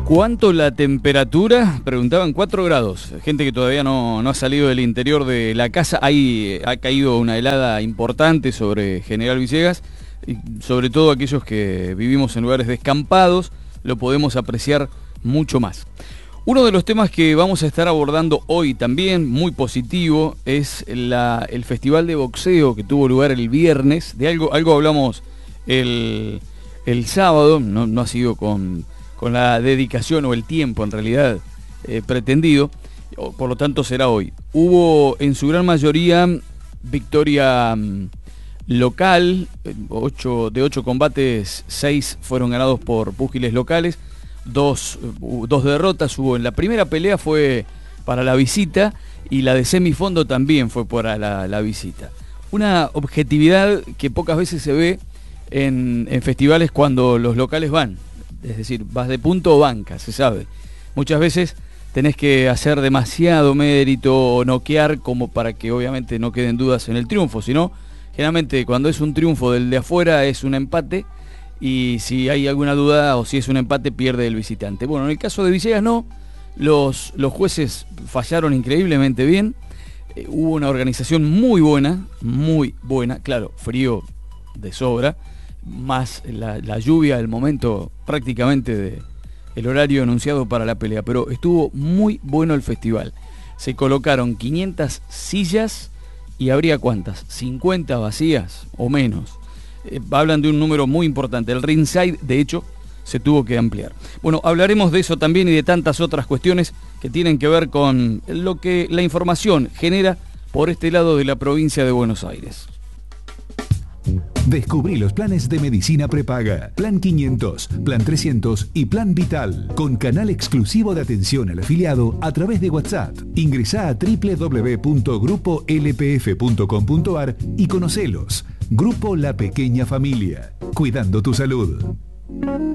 ¿Cuánto la temperatura? Preguntaban, 4 grados. Gente que todavía no ha salido del interior de la casa. Ahí ha caído una helada importante sobre General Villegas. Y sobre todo aquellos que vivimos en lugares descampados, lo podemos apreciar mucho más. Uno de los temas que vamos a estar abordando hoy también, muy positivo, es el festival de boxeo que tuvo lugar el viernes. De algo hablamos el sábado, no ha sido con la dedicación o el tiempo en realidad pretendido, por lo tanto será hoy. Hubo en su gran mayoría victoria local, de 8 combates, 6 fueron ganados por púgiles locales, dos derrotas hubo. En la primera pelea fue para la visita y la de semifondo también fue para la visita. Una objetividad que pocas veces se ve en festivales cuando los locales van. Es decir, vas de punto o banca, se sabe. Muchas veces tenés que hacer demasiado mérito o noquear como para que obviamente no queden dudas en el triunfo, sino generalmente cuando es un triunfo del de afuera es un empate y si hay alguna duda o si es un empate pierde el visitante. Bueno, en el caso de Villegas no, los jueces fallaron increíblemente bien, hubo una organización muy buena, claro, frío de sobra, más la lluvia del momento prácticamente el horario anunciado para la pelea, pero estuvo muy bueno el festival. Se colocaron 500 sillas y habría ¿cuántas? 50 vacías o menos. Hablan de un número muy importante. El ringside, de hecho, se tuvo que ampliar. Bueno, hablaremos de eso también y de tantas otras cuestiones que tienen que ver con lo que la información genera por este lado de la provincia de Buenos Aires. Descubrí los planes de medicina prepaga, Plan 500, Plan 300 y Plan Vital, con canal exclusivo de atención al afiliado a través de WhatsApp. Ingresá a www.grupolpf.com.ar y conocelos. Grupo La Pequeña Familia, cuidando tu salud.